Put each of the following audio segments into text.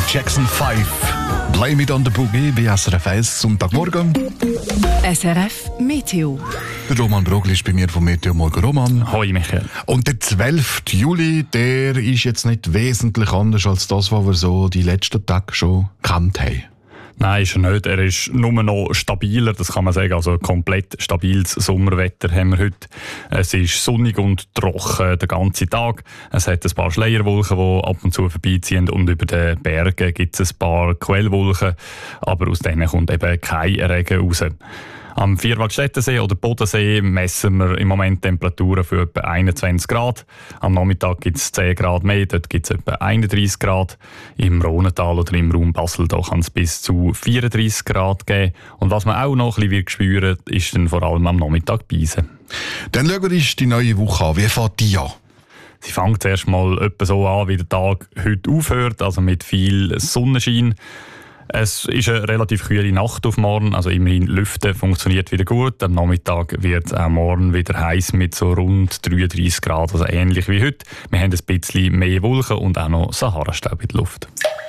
Jackson 5. Blame it on the Boogie bei SRF 1 Sonntagmorgen. SRF Meteo. Der Roman Brogli ist bei mir vom Meteo. Morgen, Roman. Hoi, Michael. Und der 12. Juli, der ist jetzt nicht wesentlich anders als das, was wir so die letzten Tage schon gekannt haben. Nein, ist er nicht. Er ist nur noch stabiler, das kann man sagen. Also komplett stabiles Sommerwetter haben wir heute. Es ist sonnig und trocken den ganzen Tag. Es hat ein paar Schleierwolken, die ab und zu vorbeiziehen. Und über den Bergen gibt es ein paar Quellwolken. Aber aus denen kommt eben kein Regen raus. Am Vierwaldstättensee oder Bodensee messen wir im Moment Temperaturen für etwa 21 Grad. Am Nachmittag gibt es 10 Grad mehr, dort gibt es etwa 31 Grad. Im Rhonental oder im Raum Basel kann es bis zu 34 Grad geben. Und was man auch noch ein bisschen spüren wird, ist dann vor allem am Nachmittag Beisen. Dann schauen wir uns die neue Woche an. Wie fängt die an? Sie fängt zuerst mal etwa so an, wie der Tag heute aufhört, also mit viel Sonnenschein. Es ist eine relativ kühle Nacht auf morgen, also immerhin Lüften funktioniert wieder gut. Am Nachmittag wird es auch morgen wieder heiß mit so rund 33 Grad, also ähnlich wie heute. Wir haben ein bisschen mehr Wolken und auch noch Sahara-Staub in der Luft.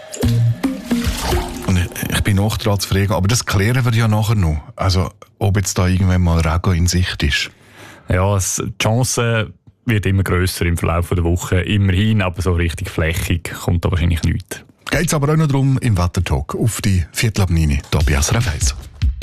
Und ich bin noch dran zu fragen, aber das klären wir ja nachher noch. Also, ob jetzt da irgendwann mal Regen in Sicht ist. Ja, die Chance wird immer grösser im Verlauf der Woche. Immerhin, aber so richtig flächig kommt da wahrscheinlich nichts. Geht's aber auch noch darum im Wettertalk auf die 8:45 hier bei SRF 1.